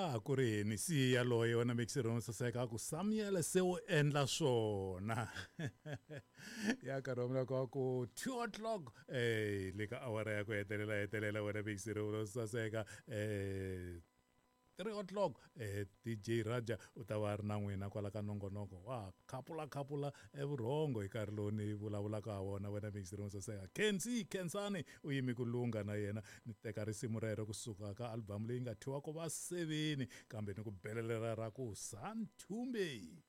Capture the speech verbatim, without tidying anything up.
a ku ri ni siya loyi wena mixer wo saseka ku Samuel se o endla swona ya ka romela ka ku two o'clock eh le ka awara ya ku hetelela hetelela wena mixer wo saseka eh three o'clock eh D J Raja u ta va ri na n'wina kwala ka nongonoko wa khapula khapula evurhongo hi nkarhi lowu ni vulavulaka ha wona wena mixer wo saseka Kensi Kensani u yimi ku lunga na yena ni teka risimu rero kusuka ka album leyi nga thyiwa ku va Seveni kambe ni ku belelela ra ku Santhumbe.